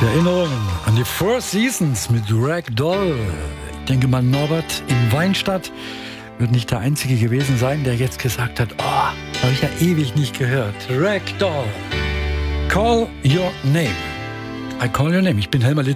Erinnerungen an die Four Seasons mit Ragdoll. Ich denke mal, Norbert in Weinstadt wird nicht der Einzige gewesen sein, der jetzt gesagt hat, oh, habe ich ja ewig nicht gehört. Ragdoll. Call Your Name. I Call Your Name. Ich bin Helmer Litz.